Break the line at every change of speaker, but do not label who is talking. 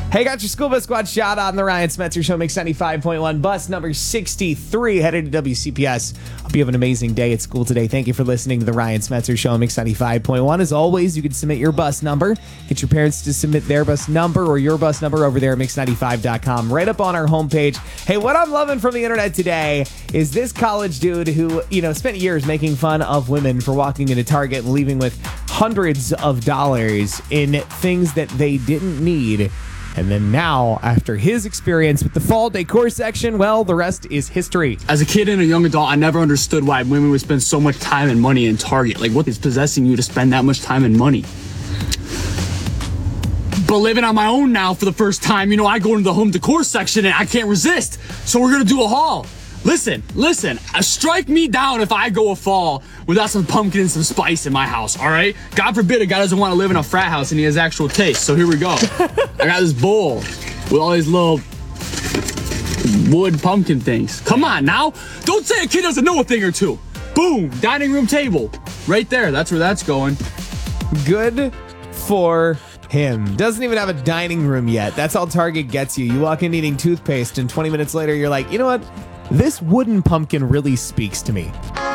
Hey, got your school bus squad shout out on the Ryan Smetzer Show, Mix 95.1, bus number 63, headed to WCPS. Hope you have an amazing day at school today. Thank you for listening to the Ryan Smetzer Show, Mix 95.1. As always, you can submit your bus number. Get your parents to submit their bus number or your bus number over there at mix95.com, right up on our homepage. Hey, what I'm loving from the internet today is this college dude who, spent years making fun of women for walking into Target and leaving with hundreds of dollars in things that they didn't need. And then now, after his experience with the fall decor section, well, the rest is history.
As a kid and a young adult, I never understood why women would spend so much time and money in Target. Like, what is possessing you to spend that much time and money? But living on my own now for the first time, I go into the home decor section and I can't resist. So we're going to do a haul. Listen, strike me down if I go a fall without some pumpkin and some spice in my house, all right? God forbid a guy doesn't want to live in a frat house and he has actual taste. So here we go. I got this bowl with all these little wood pumpkin things. Come on now. Don't say a kid doesn't know a thing or two. Boom, dining room table. Right there, that's where that's going.
Good for him. Doesn't even have a dining room yet. That's how Target gets you. You walk in eating toothpaste and 20 minutes later you're like, you know what? This wooden pumpkin really speaks to me.